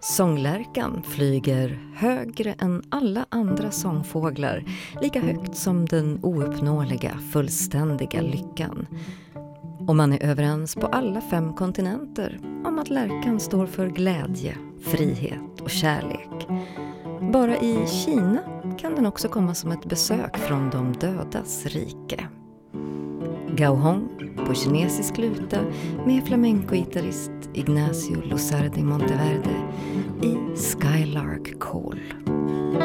Sånglärkan flyger högre än alla andra sångfåglar, lika högt som den ouppnåeliga, fullständiga lyckan. Och man är överens på alla 5 kontinenter om att lärkan står för glädje, frihet och kärlek. Bara i Kina kan den också komma som ett besök från de dödas rike. Gaohong på kinesisk luta med flamenco-gitarrist Ignacio Luzardi Monteverde i Skylark Call.